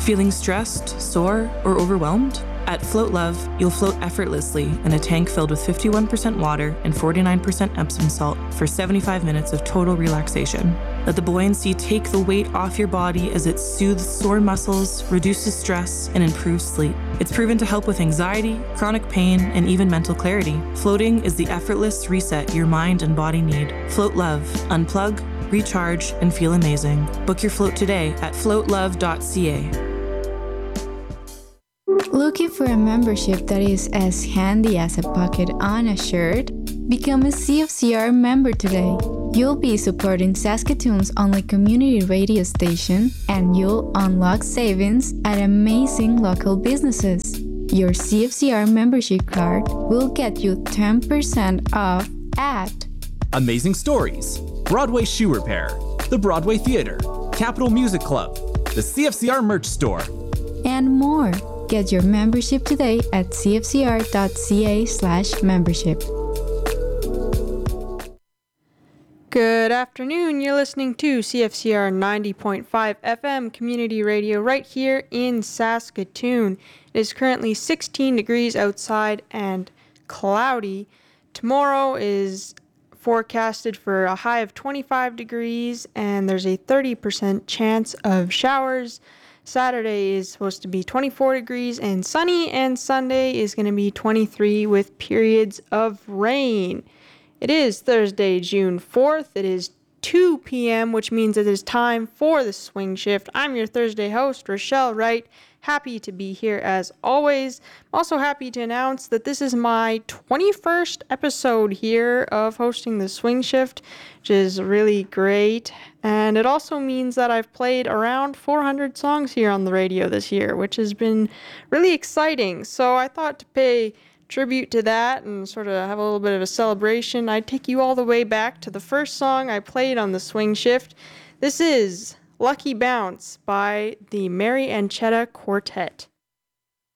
Feeling stressed, sore, or overwhelmed? At Float Love, you'll float effortlessly in a tank filled with 51% water and 49% Epsom salt for 75 minutes of total relaxation. Let the buoyancy take the weight off your body as it soothes sore muscles, reduces stress, and improves sleep. It's proven to help with anxiety, chronic pain, and even mental clarity. Floating is the effortless reset your mind and body need. Float Love. Unplug, recharge, and feel amazing. Book your float today at floatlove.ca. Looking for a membership that is as handy as a pocket on a shirt? Become a CFCR member today. You'll be supporting Saskatoon's only community radio station, and you'll unlock savings at amazing local businesses. Your CFCR membership card will get you 10% off at Amazing Stories, Broadway Shoe Repair, the Broadway Theater, Capitol Music Club, the CFCR Merch Store, and more. Get your membership today at cfcr.ca/membership. Good afternoon. You're listening to CFCR 90.5 FM Community Radio right here in Saskatoon. It is currently 16 degrees outside and cloudy. Tomorrow is forecasted for a high of 25 degrees and there's a 30% chance of showers. Saturday is supposed to be 24 degrees and sunny, and Sunday is going to be 23 with periods of rain. It is Thursday, June 4th. It is 2 p.m., which means it is time for the Swing Shift. I'm your Thursday host, Rochelle Wright. Happy to be here as always. I'm also happy to announce that this is my 21st episode here of hosting the Swing Shift, which is really great. And it also means that I've played around 400 songs here on the radio this year, which has been really exciting. So I thought to pay tribute to that and sort of have a little bit of a celebration, I'd take you all the way back to the first song I played on the Swing Shift. This is Lucky Bounce by the Mary Anchetta Quartet.